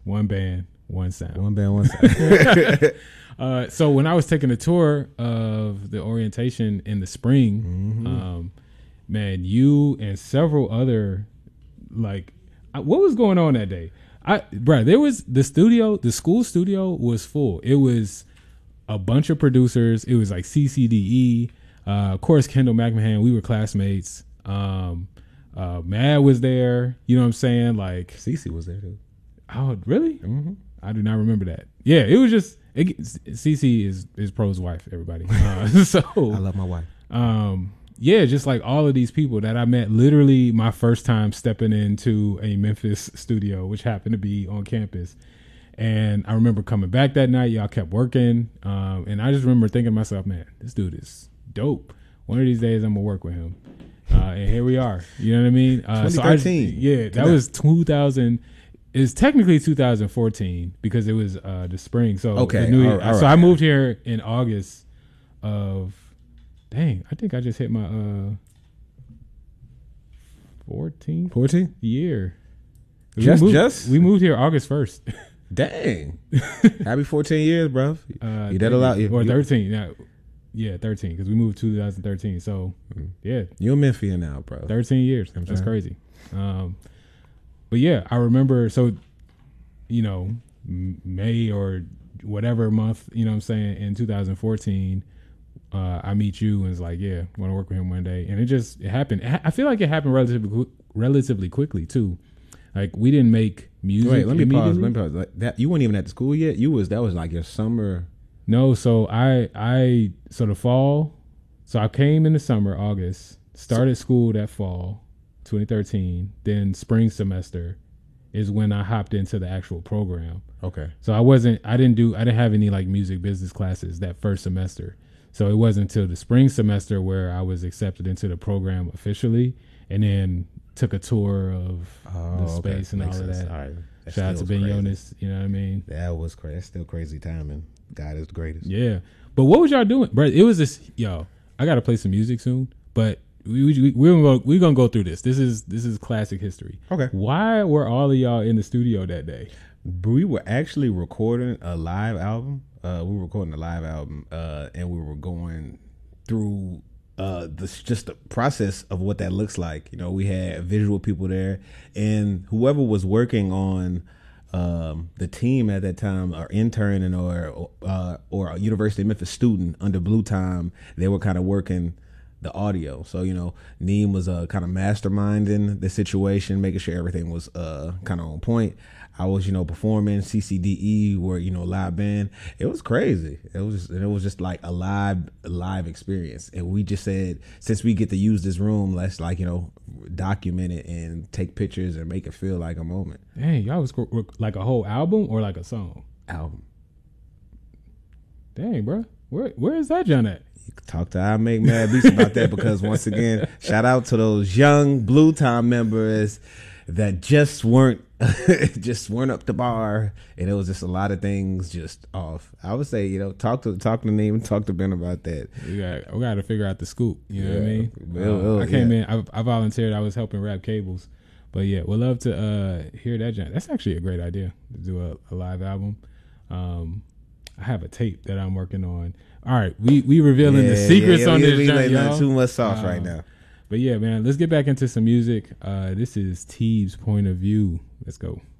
one band, one sound. One band, one sound. So when I was taking a tour of the orientation in the spring, man, you and several other, like, what was going on that day? There was the school studio was full. It was a bunch of producers. It was like CCDE, of course, Kendall McMahon. We were classmates. Mad was there. You know what I'm saying? Like Cece was there too. Oh, really? Mm-hmm. I do not remember that. Yeah, it was just Cece is Pro's wife. Everybody. So I love my wife. Yeah, just like all of these people that I met literally my first time stepping into a Memphis studio, which happened to be on campus. And I remember coming back that night. Y'all kept working. And I just remember thinking to myself, man, this dude is dope. One of these days I'm going to work with him. And here we are. You know what I mean? 2013. That was 2000. It's technically 2014 because it was the spring. So okay. All right. I moved here in August of... Dang, I think I just hit my 14th year. We moved here August 1st. Dang. Happy 14 years, bro. You did a lot. Or 13. Yeah, 13 because we moved 2013. So, yeah. You're a Memphian now, bro. 13 years. That's crazy. But yeah, I remember, so, you know, May or whatever month, you know what I'm saying, in 2014, I meet you and it's like, yeah, I want to work with him one day. And it happened. I feel like it happened relatively quickly too. Like we didn't make music. Wait, let me pause. Like that, you weren't even at the school yet. That was like your summer. No, so so the fall. So I came in the summer, August, started school that fall, 2013. Then spring semester is when I hopped into the actual program. Okay. So I didn't have any like music business classes that first semester. So it wasn't until the spring semester where I was accepted into the program officially, and then took a tour of the space and all of that. All right. Shout out to Ben Jonas, you know what I mean? That was crazy. That's still crazy timing. God is the greatest. Yeah. But what was y'all doing? Bro, it was this, I got to play some music soon, but we're going to go through this. This is classic history. Okay. Why were all of y'all in the studio that day? We were actually recording a live album. And we were going through just the process of what that looks like. You know, we had visual people there, and whoever was working on the team at that time, or intern or a University of Memphis student under Blue Time, they were kind of working the audio. So, you know, Neem was kind of masterminding the situation, making sure everything was kind of on point. I was, performing. CCDE were, live band. It was crazy. It was just like a live experience. And we just said, since we get to use this room, let's document it and take pictures and make it feel like a moment. Dang, y'all was like a whole album or like a song? Album. Dang, bro. Where is that John at? You can talk to I Make Mad Beats about that, because once again, shout out to those young Blue Time members that just weren't up to bar, and it was just a lot of things just off. I would say, talk to Neem and talk to Ben about that. We got to figure out the scoop. You know what I mean? I came in. I volunteered. I was helping wrap cables, but yeah, we'd love to hear that. That's actually a great idea to do a live album. I have a tape that I'm working on. All right, we revealing the secrets on this. We y'all. Too much sauce right now. But yeah, man, let's get back into some music. This is Teeb's Point of View. Let's go.